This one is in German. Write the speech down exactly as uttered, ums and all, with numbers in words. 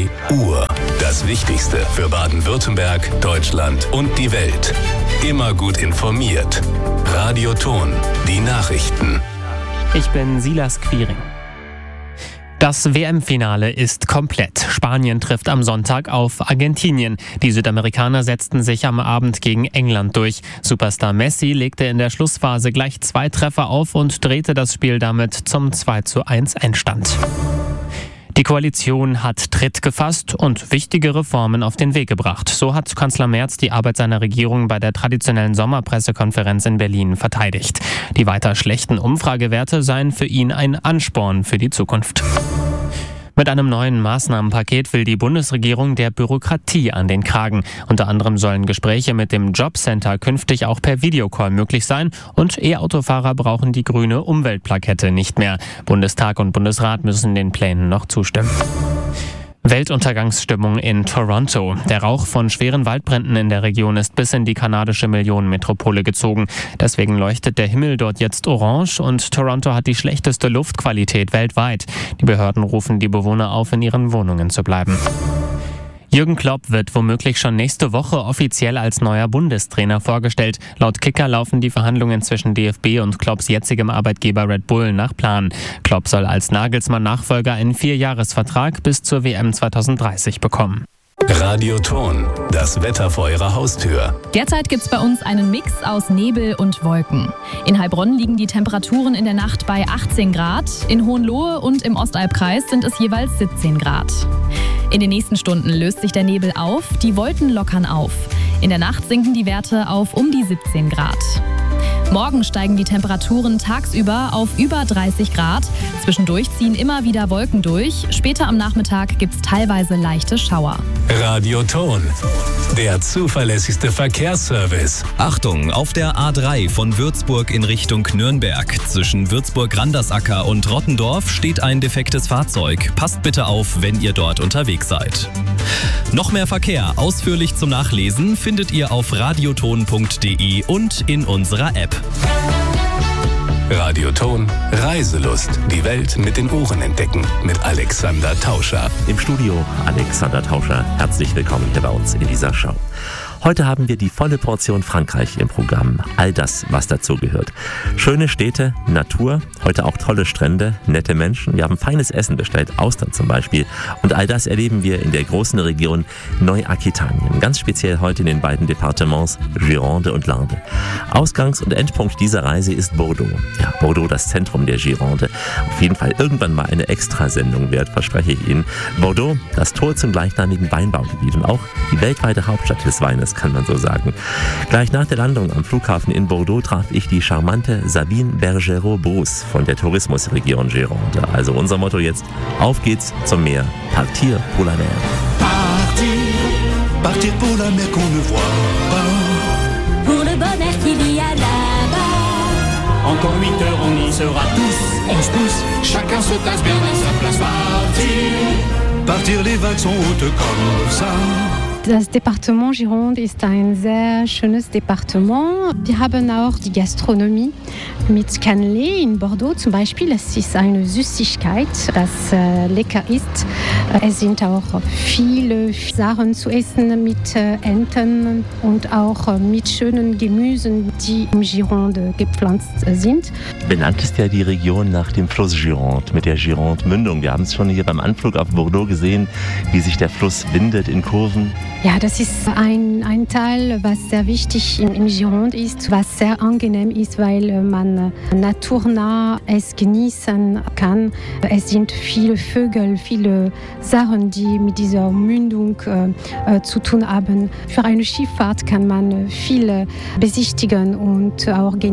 zwei Uhr. Das Wichtigste für Baden-Württemberg, Deutschland und die Welt. Immer gut informiert. Radioton, die Nachrichten. Ich bin Silas Quiring. Das W M-Finale ist komplett. Spanien trifft am Sonntag auf Argentinien. Die Südamerikaner setzten sich am Abend gegen England durch. Superstar Messi legte in der Schlussphase gleich zwei Treffer auf und drehte das Spiel damit zum zwei zu eins Endstand. Die Koalition hat Tritt gefasst und wichtige Reformen auf den Weg gebracht. So hat Kanzler Merz die Arbeit seiner Regierung bei der traditionellen Sommerpressekonferenz in Berlin verteidigt. Die weiter schlechten Umfragewerte seien für ihn ein Ansporn für die Zukunft. Mit einem neuen Maßnahmenpaket will die Bundesregierung der Bürokratie an den Kragen. Unter anderem sollen Gespräche mit dem Jobcenter künftig auch per Videocall möglich sein und E-Autofahrer brauchen die grüne Umweltplakette nicht mehr. Bundestag und Bundesrat müssen den Plänen noch zustimmen. Weltuntergangsstimmung in Toronto. Der Rauch von schweren Waldbränden in der Region ist bis in die kanadische Millionenmetropole gezogen. Deswegen leuchtet der Himmel dort jetzt orange und Toronto hat die schlechteste Luftqualität weltweit. Die Behörden rufen die Bewohner auf, in ihren Wohnungen zu bleiben. Jürgen Klopp wird womöglich schon nächste Woche offiziell als neuer Bundestrainer vorgestellt. Laut Kicker laufen die Verhandlungen zwischen D F B und Klopps jetzigem Arbeitgeber Red Bull nach Plan. Klopp soll als Nagelsmann-Nachfolger einen Vierjahresvertrag bis zur W M zwanzig dreißig bekommen. Radioton, das Wetter vor Ihrer Haustür. Derzeit gibt's bei uns einen Mix aus Nebel und Wolken. In Heilbronn liegen die Temperaturen in der Nacht bei achtzehn Grad. In Hohenlohe und im Ostalbkreis sind es jeweils siebzehn Grad. In den nächsten Stunden löst sich der Nebel auf, die Wolken lockern auf. In der Nacht sinken die Werte auf um die siebzehn Grad. Morgen steigen die Temperaturen tagsüber auf über dreißig Grad. Zwischendurch ziehen immer wieder Wolken durch. Später am Nachmittag gibt es teilweise leichte Schauer. Radioton, der zuverlässigste Verkehrsservice. Achtung, auf der A drei von Würzburg in Richtung Nürnberg. Zwischen Würzburg-Randersacker und Rottendorf steht ein defektes Fahrzeug. Passt bitte auf, wenn ihr dort unterwegs seid. Noch mehr Verkehr ausführlich zum Nachlesen findet ihr auf radioton punkt de und in unserer App. Radioton, Reiselust. Die Welt mit den Ohren entdecken. Mit Alexander Tauscher. Im Studio Alexander Tauscher. Herzlich willkommen hier bei uns in dieser Show. Heute haben wir die volle Portion Frankreich im Programm. All das, was dazu gehört. Schöne Städte, Natur, heute auch tolle Strände, nette Menschen. Wir haben feines Essen bestellt, Austern zum Beispiel. Und all das erleben wir in der großen Region Neu-Aquitanien. Ganz speziell heute in den beiden Departements Gironde und Landes. Ausgangs- und Endpunkt dieser Reise ist Bordeaux. Ja, Bordeaux, das Zentrum der Gironde. Auf jeden Fall irgendwann mal eine Extrasendung wert, verspreche ich Ihnen. Bordeaux, das Tor zum gleichnamigen Weinbaugebiet und auch die weltweite Hauptstadt des Weines, kann man so sagen. Gleich nach der Landung am Flughafen in Bordeaux traf ich die charmante Sabine Bergerot-Bruce von der Tourismusregion Gironde. Also unser Motto jetzt, auf geht's zum Meer. Partir pour la mer. Partir, partir pour la mer qu'on ne voit pas. Pour le bonheur qu'il y a là-bas. Encore huit heures, on y sera tous. On se pousse, chacun se tasse bien à sa place. Partir, partir, les vagues sont hautes comme ça. Das Departement Gironde ist ein sehr schönes Departement. Wir haben auch die Gastronomie mit Cannelé in Bordeaux zum Beispiel. Es ist eine Süßigkeit, das äh, lecker ist. Es sind auch viele Sachen zu essen mit äh, Enten und auch äh, mit schönen Gemüsen, die im Gironde gepflanzt sind. Benannt ist ja die Region nach dem Fluss Gironde mit der Gironde-Mündung. Wir haben es schon hier beim Anflug auf Bordeaux gesehen, wie sich der Fluss windet in Kurven. Ja, das ist ein, ein Teil, was sehr wichtig im, im Gironde ist, was sehr angenehm ist, weil man naturnah es genießen kann. Es sind viele Vögel, viele Sachen, die mit dieser Mündung äh, zu tun haben. Für eine Schifffahrt kann man viele besichtigen und auch genießen.